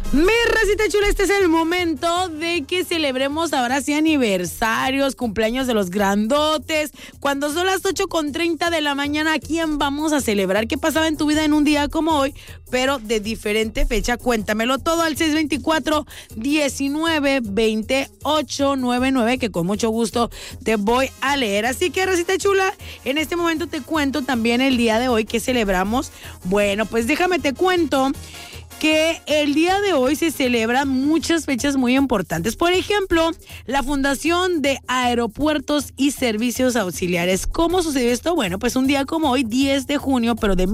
Mi racita chula, este es el momento de que celebremos ahora sí aniversarios, cumpleaños de los grandotes. Cuando son las 8:30 de la mañana, ¿a quién vamos a celebrar? ¿Qué pasaba en tu vida en un día como hoy, pero de diferente fecha? Cuéntamelo todo al 624-192899, que con mucho gusto te voy a leer. Así que, racita chula, en este momento te cuento también el día de hoy que celebramos. Bueno, pues déjame te cuento que el día de hoy se celebran muchas fechas muy importantes. Por ejemplo, la Fundación de Aeropuertos y Servicios Auxiliares. ¿Cómo sucedió esto? Bueno, pues un día como hoy, 10 de junio, pero de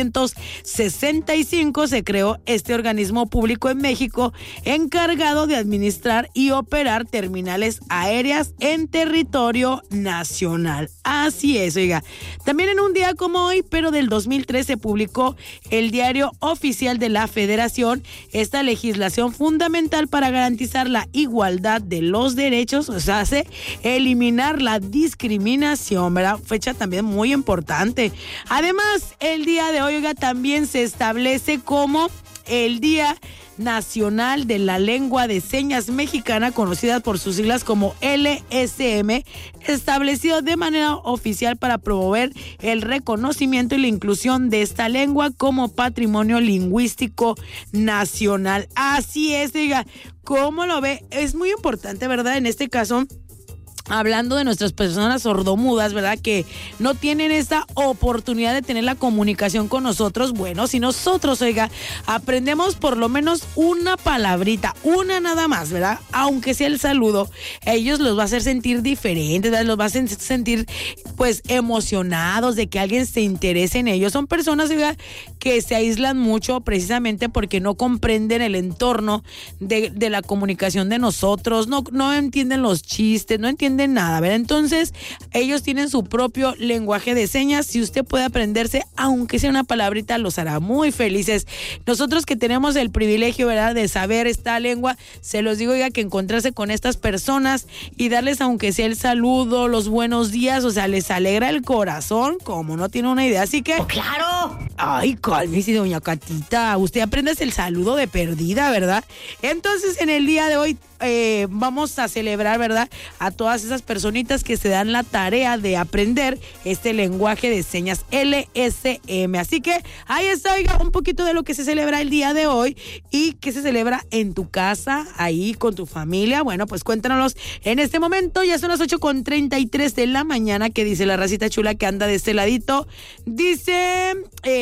1965, se creó este organismo público en México encargado de administrar y operar terminales aéreas en territorio nacional. Así es, oiga. También en un día como hoy, pero del 2003, se publicó el Diario Oficial de la Federación esta legislación fundamental para garantizar la igualdad de los derechos, o sea, hace eliminar la discriminación, ¿verdad? Fecha también muy importante. Además, el día de hoy, oiga, también se establece como el Día Nacional de la Lengua de Señas Mexicana, conocida por sus siglas como LSM, establecido de manera oficial para promover el reconocimiento y la inclusión de esta lengua como patrimonio lingüístico nacional. Así es, diga, ¿cómo lo ve? Es muy importante, ¿verdad? En este caso, hablando de nuestras personas sordomudas, ¿verdad? Que no tienen esta oportunidad de tener la comunicación con nosotros. Bueno, si nosotros, oiga, aprendemos por lo menos una palabrita, una nada más, ¿verdad? Aunque sea el saludo, ellos los va a hacer sentir diferentes, ¿verdad? Los va a hacer sentir, pues, emocionados de que alguien se interese en ellos. Son personas, oiga, que se aíslan mucho precisamente porque no comprenden el entorno de la comunicación de nosotros, no entienden los chistes, no entienden nada, ¿verdad? Entonces, ellos tienen su propio lenguaje de señas. Si usted puede aprenderse, aunque sea una palabrita, los hará muy felices. Nosotros que tenemos el privilegio, ¿verdad?, de saber esta lengua, se los digo, oiga, que encontrarse con estas personas y darles, aunque sea el saludo, los buenos días, o sea, les alegra el corazón, como no tiene una idea. Así que, ¡oh, claro! Ay, cálmese, doña Catita. Usted aprende el saludo de perdida, ¿verdad? Entonces, en el día de hoy, vamos a celebrar, ¿verdad?, a todas esas personitas que se dan la tarea de aprender este lenguaje de señas LSM. Así que ahí está, oiga, un poquito de lo que se celebra el día de hoy y que se celebra en tu casa, ahí con tu familia. Bueno, pues cuéntanos en este momento. Ya son las 8:33 de la mañana. ¿Qué dice la racita chula que anda de este ladito? Dice,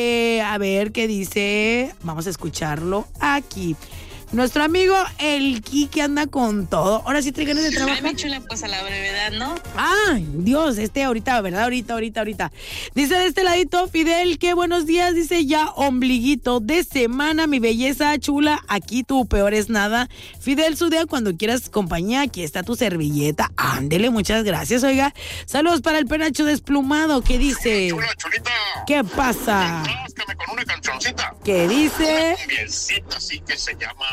a ver, ¿qué dice? Vamos a escucharlo aquí. Nuestro amigo el Kiki anda con todo. Ahora sí trae ganas de trabajar. Ay, mi chula, pues a la brevedad, ¿no? Ay, Dios, ahorita, ¿verdad? Ahorita. Dice de este ladito, Fidel, qué buenos días. Dice ya, ombliguito de semana, mi belleza chula. Aquí tu peor es nada. Fidel, su día cuando quieras compañía, aquí está tu servilleta. Ándele, muchas gracias, oiga. Saludos para el penacho desplumado. ¿Qué dice? Chulita. ¿Qué pasa? Ráscame con una cancioncita. ¿Qué dice? Un biencito así que se llama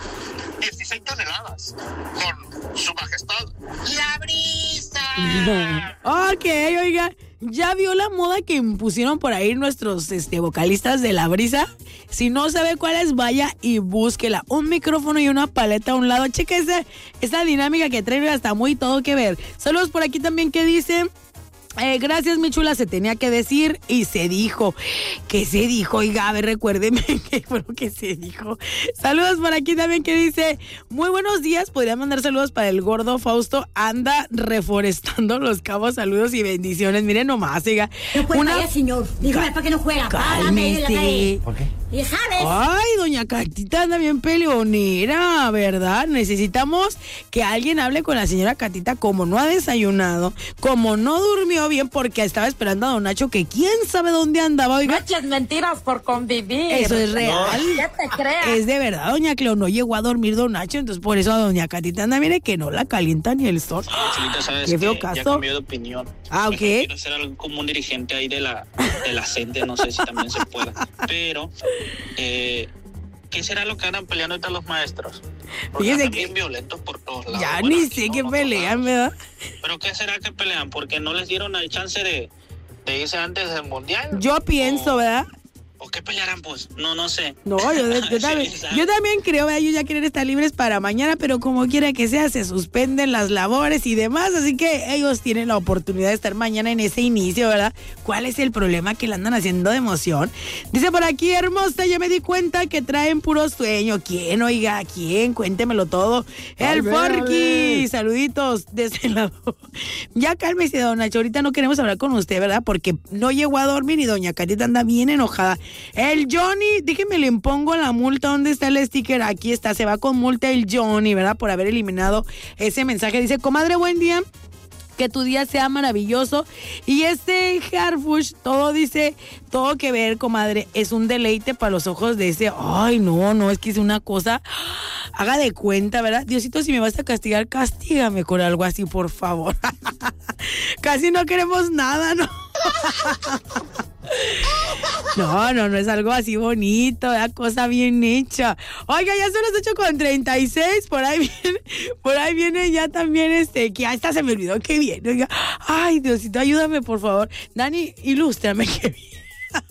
16 toneladas con su majestad la brisa. Ok, oiga, ¿ya vio la moda que impusieron por ahí nuestros vocalistas de La Brisa? Si no sabe cuál es, vaya y búsquela. Un micrófono y una paleta a un lado. Cheque esa dinámica que trae, hasta muy todo que ver. Saludos por aquí también que dicen... gracias, mi chula, se tenía que decir y se dijo. ¿Qué se dijo? Oiga, a ver, recuérdeme qué fue lo que se dijo. Saludos por aquí también que dice, muy buenos días, podría mandar saludos para el gordo Fausto, anda reforestando Los Cabos, saludos y bendiciones. Miren nomás, oiga. No juega ya, señor. Dígame para que no juega. Cálmese. ¿Por qué? ¿Y sabes? Ay, doña Catita anda bien peleonera, ¿verdad? Necesitamos que alguien hable con la señora Catita, como no ha desayunado, como no durmió bien, porque estaba esperando a don Nacho, que quién sabe dónde andaba, oiga. Muchas mentiras por convivir. Eso es real. Ya te creas. Es de verdad, doña Cleo, no llegó a dormir don Nacho, entonces por eso a doña Catita anda, mire que no la calienta ni el sol. Chulita, ¿sabes Qué feo qué? caso. Ya cambió de opinión. Ah, ok. Quiero ser algo como un dirigente ahí de la CENTE, no sé si también se pueda. Pero, ¿qué será lo que andan peleando ahorita los maestros? Porque Fíjese andan que bien violentos por todos lados. ya Bueno, ni aquí sé no, qué no pelean, tocamos. ¿verdad? ¿Pero qué será que pelean? ¿Porque no les dieron el chance de irse antes del mundial? Yo pienso, ¿verdad? ¿O qué pelearán, pues? No sé. No, yo también creo, ellos ya quieren estar libres para mañana, pero como quiera que sea, se suspenden las labores y demás, así que ellos tienen la oportunidad de estar mañana en ese inicio, ¿verdad? ¿Cuál es el problema que le andan haciendo de emoción? Dice por aquí, hermosa, ya me di cuenta que traen puro sueño. ¿Quién, oiga? ¿Quién? Cuéntemelo todo. El Forky, saluditos de ese lado. Ya cálmese, don Nacho, ahorita no queremos hablar con usted, ¿verdad? Porque no llegó a dormir y doña Catita anda bien enojada. El Johnny, déjeme le impongo la multa. ¿Dónde está el sticker? Aquí está, se va con multa el Johnny, ¿verdad? Por haber eliminado ese mensaje. Dice, comadre, buen día. Que tu día sea maravilloso. Y este Harfush, todo dice, todo que ver, comadre, es un deleite para los ojos de ese. Ay, no, es que es una cosa. Haga de cuenta, ¿verdad? Diosito, si me vas a castigar, castígame con algo así, por favor. Casi no queremos nada, ¿no? No, es algo así bonito, una cosa bien hecha. Oiga, ya son las 8:36, por ahí viene ya también que hasta se me olvidó que viene. Oiga, ay, Diosito, ayúdame, por favor. Dani, ilústrame que viene.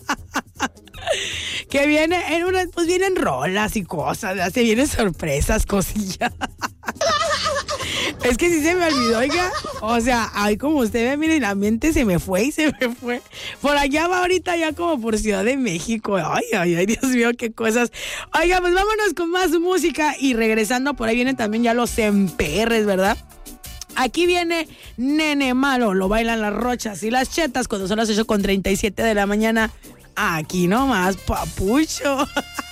Que viene pues vienen rolas y cosas, se vienen sorpresas, cosillas. Es que sí se me olvidó, oiga. O sea, ay, como usted ve, miren, la mente se me fue. Por allá va ahorita ya como por Ciudad de México. Ay, Dios mío, qué cosas. Oiga, pues vámonos con más música y regresando, por ahí vienen también ya los emperres, ¿verdad? Aquí viene Nene Malo, lo bailan las Rochas y las Chetas cuando son las 8:37 de la mañana. Aquí nomás, papucho.